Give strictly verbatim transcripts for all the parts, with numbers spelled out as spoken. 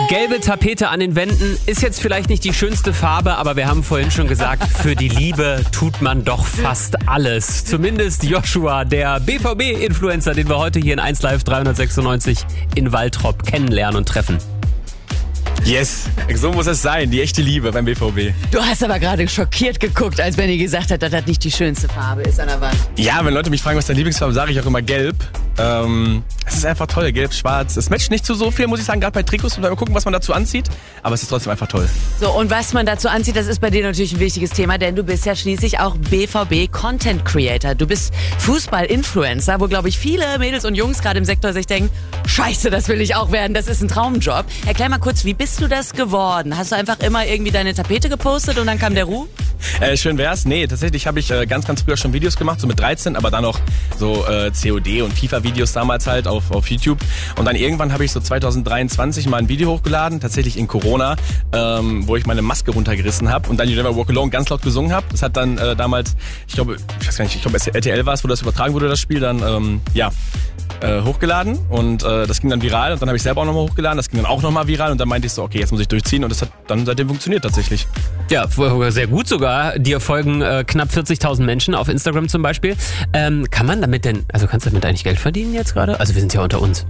Gelbe Tapete an den Wänden ist jetzt vielleicht nicht die schönste Farbe, aber wir haben vorhin schon gesagt, für die Liebe tut man doch fast alles. Zumindest Joshua, der B V B-Influencer, den wir heute hier in eins Live dreihundertsechsundneunzig in Waltrop kennenlernen und treffen. Yes, so muss es sein, die echte Liebe beim B V B. Du hast aber gerade schockiert geguckt, als Benny gesagt hat, dass das nicht die schönste Farbe ist an der Wand. Ja, wenn Leute mich fragen, was deine Lieblingsfarbe ist, sage ich auch immer gelb. Ähm, es ist einfach toll, gelb, schwarz. Es matcht nicht zu so viel, muss ich sagen, gerade bei Trikots. Und mal gucken, was man dazu anzieht. Aber es ist trotzdem einfach toll. So, und was man dazu anzieht, das ist bei dir natürlich ein wichtiges Thema, denn du bist ja schließlich auch B V B-Content Creator. Du bist Fußball-Influencer, wo, glaube ich, viele Mädels und Jungs gerade im Sektor sich denken, scheiße, das will ich auch werden, das ist ein Traumjob. Erklär mal kurz, wie bist du das geworden? Hast du einfach immer irgendwie deine Tapete gepostet und dann kam der Ruhm? Äh, schön wär's. Nee, tatsächlich habe ich äh, ganz, ganz früher schon Videos gemacht, so mit dreizehn, aber dann noch so äh, C O D und FIFA-Videos damals halt auf, auf YouTube. Und dann irgendwann habe ich so zweitausenddreiundzwanzig mal ein Video hochgeladen, tatsächlich in Corona, ähm, wo ich meine Maske runtergerissen habe und dann You Never Walk Alone ganz laut gesungen habe. Das hat dann äh, damals, ich glaube, ich weiß gar nicht, ich glaube R T L war es, wo das übertragen wurde, das Spiel, dann, ähm, ja, äh, hochgeladen und äh, das ging dann viral und dann habe ich selber auch nochmal hochgeladen, das ging dann auch nochmal viral und dann meinte ich so, okay, jetzt muss ich durchziehen und das hat dann seitdem funktioniert tatsächlich. Ja, sehr gut sogar. Dir folgen äh, knapp vierzigtausend Menschen auf Instagram zum Beispiel. Ähm, kann man damit denn, also kannst du damit eigentlich Geld verdienen jetzt gerade? Also wir sind ja unter uns.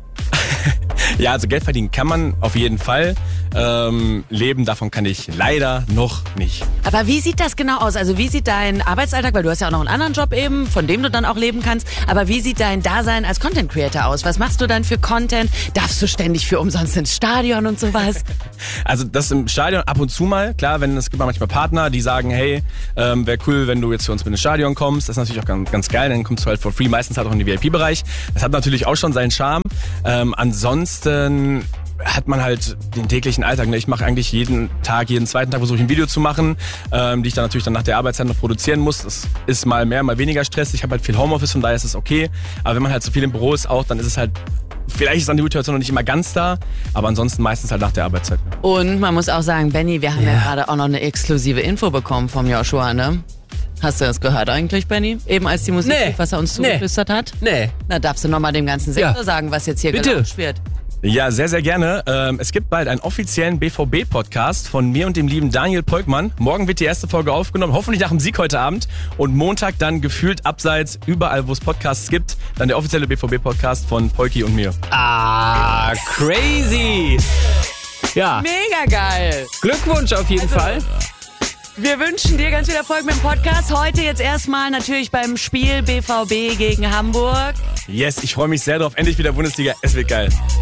Ja, also Geld verdienen kann man auf jeden Fall. Ähm, leben davon kann ich leider noch nicht. Aber wie sieht das genau aus? Also wie sieht dein Arbeitsalltag, weil du hast ja auch noch einen anderen Job eben, von dem du dann auch leben kannst, aber wie sieht dein Dasein als Content Creator aus? Was machst du dann für Content? Darfst du ständig für umsonst ins Stadion und sowas? Also das im Stadion ab und zu mal, klar, wenn es gibt manchmal Partner, die sagen, hey, ähm, wäre cool, wenn du jetzt für uns mit ins Stadion kommst. Das ist natürlich auch ganz, ganz geil, dann kommst du halt for free, meistens halt auch in den V I P-Bereich. Das hat natürlich auch schon seinen Charme. Ähm, ansonsten hat man halt den täglichen Alltag. Ich mache eigentlich jeden Tag, jeden zweiten Tag versuche ich ein Video zu machen, ähm, die ich dann natürlich dann nach der Arbeitszeit noch produzieren muss. Das ist mal mehr, mal weniger Stress. Ich habe halt viel Homeoffice, von daher ist es okay. Aber wenn man halt so viel im Büro ist auch, dann ist es halt, vielleicht ist dann die Motivation noch nicht immer ganz da, aber ansonsten meistens halt nach der Arbeitszeit. Und man muss auch sagen, Benny, wir haben ja, ja gerade auch noch eine exklusive Info bekommen vom Joshua, ne? Hast du das gehört eigentlich, Benny? Eben als die Musik, nee. was er uns zugeflüstert nee. hat? Nee. Na, darfst du nochmal dem ganzen Sektor ja. sagen, was jetzt hier Bitte. gelauncht wird? Ja, sehr, sehr gerne. Ähm, es gibt bald einen offiziellen B V B-Podcast von mir und dem lieben Daniel Peukmann. Morgen wird die erste Folge aufgenommen, hoffentlich nach dem Sieg heute Abend. Und Montag dann gefühlt abseits, überall wo es Podcasts gibt, dann der offizielle B V B-Podcast von Peuki und mir. Ah, crazy! Ja. Mega geil! Glückwunsch auf jeden also, Fall. Wir wünschen dir ganz viel Erfolg mit dem Podcast. Heute jetzt erstmal natürlich beim Spiel B V B gegen Hamburg. Yes, ich freue mich sehr drauf. Endlich wieder Bundesliga. Es wird geil.